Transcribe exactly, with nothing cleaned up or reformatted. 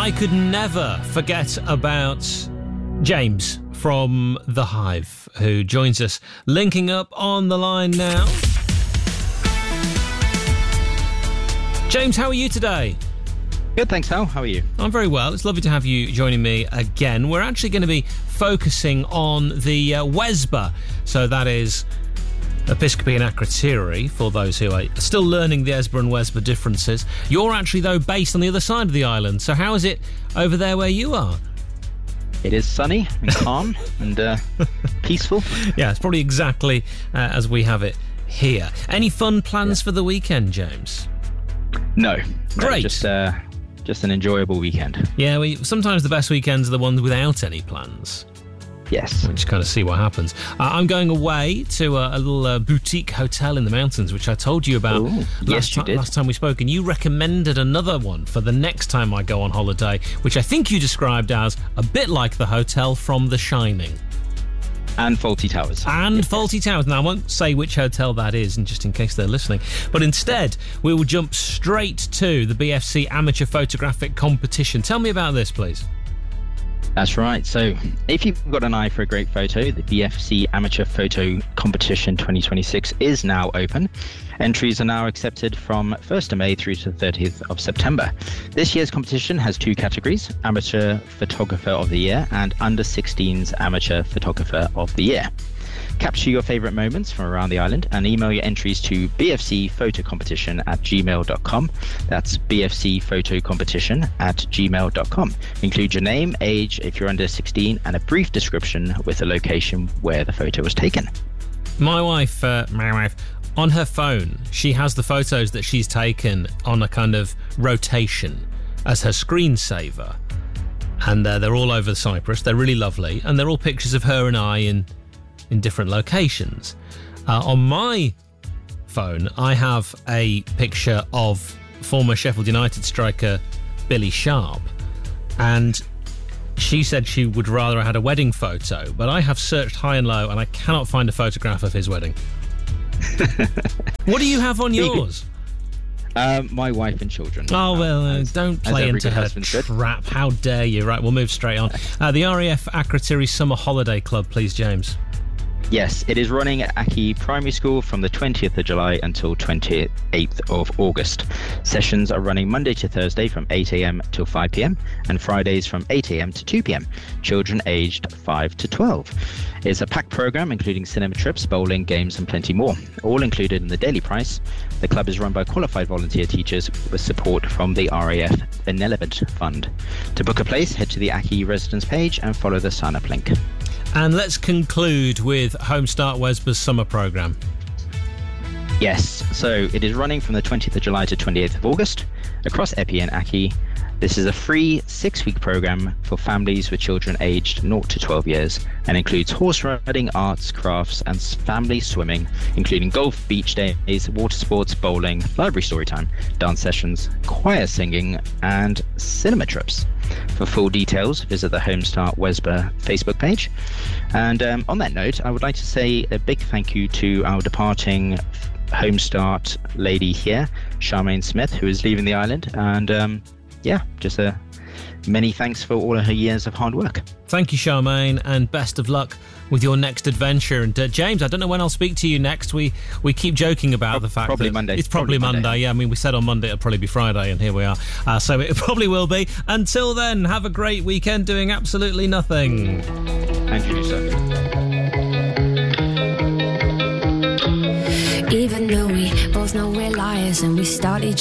I could never forget about James from The Hive, who joins us, linking up on the line now. James, how are you today? Good, thanks, Hal. How are you? I'm very well. It's lovely to have you joining me again. We're actually going to be focusing on the uh, Wesba. So that is Episcopian Akrotiri, for those who are still learning the Esba and Wesba differences. You're actually, though, based on the other side of the island. So how is it over there where you are? It is sunny and calm and uh, peaceful. Yeah, it's probably exactly uh, as we have it here. Any fun plans yeah. for the weekend, James? No. Great. No, just, uh, just an enjoyable weekend. Yeah, we, sometimes the best weekends are the ones without any plans. Yes. We just kind of see what happens. Uh, I'm going away to a, a little uh, boutique hotel in the mountains, which I told you about Ooh, last, yes, you ti- did. last time we spoke, and you recommended another one for the next time I go on holiday, which I think you described as a bit like the hotel from The Shining. And Fawlty Towers. And yes. Fawlty Towers. Now, I won't say which hotel that is, and just in case they're listening. But instead, we will jump straight to the B F C Amateur Photographic Competition. Tell me about this, please. That's right. So if you've got an eye for a great photo, the B F C Amateur Photo Competition twenty twenty-six is now open. Entries are now accepted from first of May through to the thirtieth of September. This year's competition has two categories, Amateur Photographer of the Year and Under sixteens Amateur Photographer of the Year. Capture your favourite moments from around the island and email your entries to b f c photo competition at gmail dot com. That's b f c photo competition at gmail dot com. Include your name, age if you're under sixteen, and a brief description with the location where the photo was taken. My wife, uh, my wife, on her phone, she has the photos that she's taken on a kind of rotation as her screensaver. And uh, they're all over Cyprus. They're really lovely. And they're all pictures of her and I in in different locations. Uh, on my phone, I have a picture of former Sheffield United striker Billy Sharp, and she said she would rather have had a wedding photo, but I have searched high and low and I cannot find a photograph of his wedding. What do you have on yours? Um, my wife and children. Oh, well, uh, as, don't play into her trap. How dare you? Right, we'll move straight on. Uh, the R A F Akrotiri Summer Holiday Club, please, James. Yes, it is running at Aki Primary School from the twentieth of July until twenty-eighth of August. Sessions are running Monday to Thursday from eight a.m. till five p.m. and Fridays from eight a.m. to two p.m. Children aged five to twelve. It's a packed program including cinema trips, bowling, games and plenty more, all included in the daily price. The club is run by qualified volunteer teachers with support from the R A F Benevolent Fund. To book a place, head to the Aki residence page and follow the sign-up link. And let's conclude with Homestart Wesba's summer programme. Yes, so it is running from the twentieth of July to twenty-eighth of August across Epi and Aki. This is a free six-week programme for families with children aged zero to twelve years and includes horse riding, arts, crafts and family swimming, including golf, beach days, water sports, bowling, library story time, dance sessions, choir singing and cinema trips. For full details, visit the Homestart Wesba Facebook page. And um, on that note, I would like to say a big thank you to our departing Homestart lady here, Charmaine Smith, who is leaving the island. And um, yeah, just a many thanks for all of her years of hard work. Thank you, Charmaine, and best of luck with your next adventure. And uh, James, I don't know when I'll speak to you next. We we keep joking about Pro- the fact probably that Monday. it's probably, probably Monday. Monday. Yeah, I mean, we said on Monday it'll probably be Friday, and here we are. Uh, so it probably will be. Until then, have a great weekend doing absolutely nothing. And you, sir. Even though we both know we're liars and we started